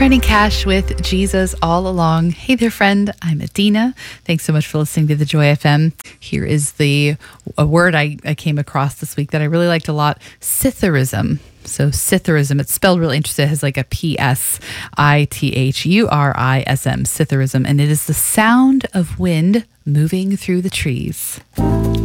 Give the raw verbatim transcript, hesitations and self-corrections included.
Brandon Cash with Jesus All Along. Hey there, friend. I'm Adina. Thanks so much for listening to the Joy F M. Here is the a word I, I came across this week that I really liked a lot, Sithurism. So Sithurism, it's spelled really interesting. It has like a P S I T H U R I S M, Sithurism. And it is the sound of wind moving through the trees.